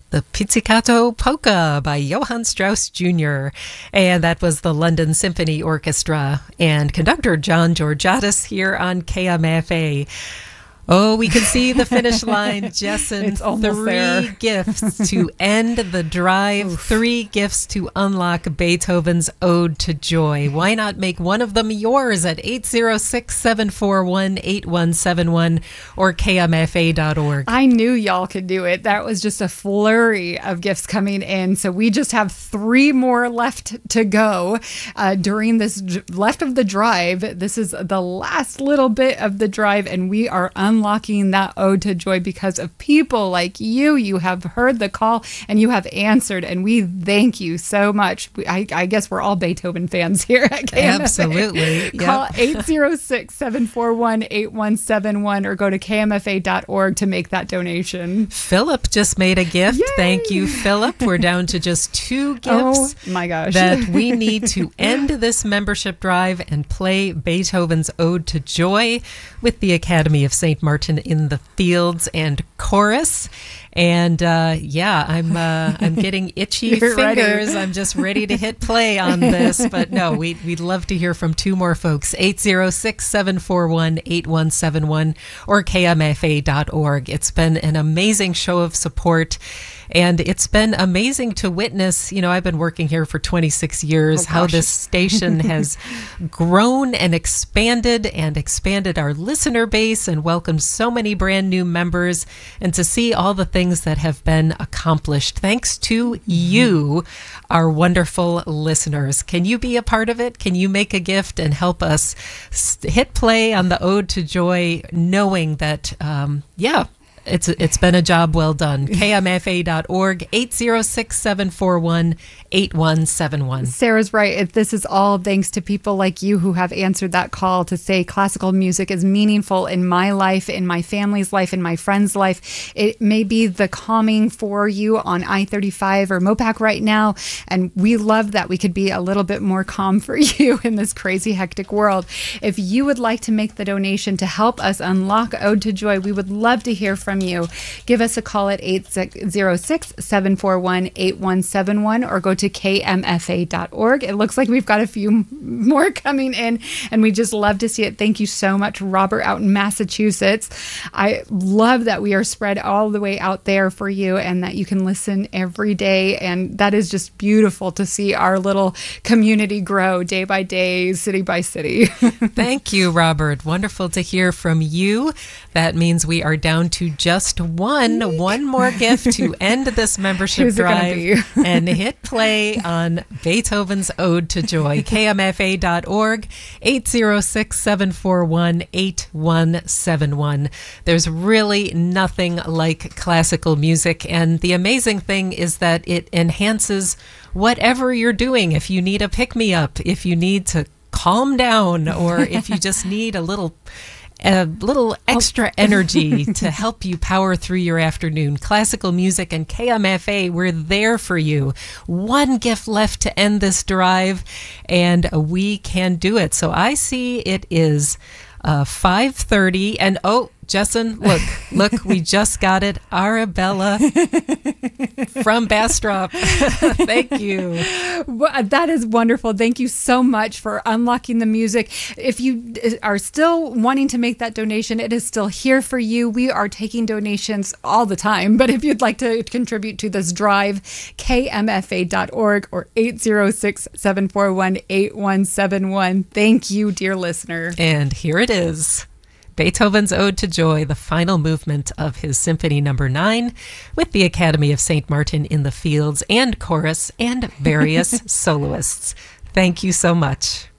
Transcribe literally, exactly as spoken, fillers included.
The Pizzicato Polka by Johann Strauss Junior And that was the London Symphony Orchestra and conductor John Georgiadis here on K M F A. Oh, we can see the finish line, Jesson. It's almost three there. gifts to end the drive, Oof. three gifts to unlock Beethoven's Ode to Joy. Why not make one of them yours at eight zero six, seven four one, eight one seven one or K M F A dot org? I knew y'all could do it. That was just a flurry of gifts coming in. So we just have three more left to go uh, during this d- left of the drive. This is the last little bit of the drive, and we are unlocking that Ode to Joy because of people like you. You have heard the call and you have answered, and we thank you so much. We, I, I guess we're all Beethoven fans here at K M F A. Absolutely. Yep. Call eight zero six, seven four one, eight one seven one or go to K M F A dot org to make that donation. Philip just made a gift. Yay! Thank you, Philip. We're down to just two gifts. Oh my gosh. That we need to end this membership drive and play Beethoven's Ode to Joy with the Academy of Saint Martin in the Fields and Chorus. And uh, yeah, I'm uh, I'm getting itchy You're fingers. ready. I'm just ready to hit play on this. But no, we, we'd love to hear from two more folks. eight zero six, seven four one, eight one seven one or K M F A dot org. It's been an amazing show of support. And it's been amazing to witness, you know, I've been working here for twenty-six years, Oh, how gosh. this station has grown and expanded and expanded our listener base and welcomed so many brand new members, and to see all the things that have been accomplished thanks to you, our wonderful listeners. Can you be a part of it? Can you make a gift and help us s- hit play on the Ode to Joy, knowing that, um, yeah, It's it's been a job well done. K M F A dot org, eight zero six, seven four one, eight one seven one. Sarah's right. If this is all thanks to people like you who have answered that call to say classical music is meaningful in my life, in my family's life, in my friend's life. It may be the calming for you on I thirty-five or Mopac right now. And we love that we could be a little bit more calm for you in this crazy, hectic world. If you would like to make the donation to help us unlock Ode to Joy, we would love to hear from you. Give us a call at eight zero six, seven four one, eight one seven one or go to K M F A dot org. It looks like we've got a few more coming in, and we just love to see it. Thank you so much, Robert, out in Massachusetts. I love that we are spread all the way out there for you and that you can listen every day. And that is just beautiful to see our little community grow day by day, city by city. Thank you, Robert. Wonderful to hear from you. That means we are down to just one, one more gift to end this membership Who's it gonna drive be? and hit play on Beethoven's Ode to Joy. K M F A dot org, eight zero six, seven four one, eight one seven one. There's really nothing like classical music, and the amazing thing is that it enhances whatever you're doing. If you need a pick-me-up, if you need to calm down, or if you just need a little a little extra energy to help you power through your afternoon. Classical music and K M F A, we're there for you. One gift left to end this drive, and we can do it. So I see it is uh, five thirty, and oh, Jesson, look, look, we just got it. Arabella from Bastrop. Thank you. Well, that is wonderful. Thank you so much for unlocking the music. If you are still wanting to make that donation, it is still here for you. We are taking donations all the time, but if you'd like to contribute to this drive, K M F A dot org or eight zero six, seven four one, eight one seven one. Thank you, dear listener. And here it is. Beethoven's Ode to Joy, the final movement of his Symphony Number Nine, with the Academy of Saint Martin in the Fields and Chorus and various soloists. Thank you so much.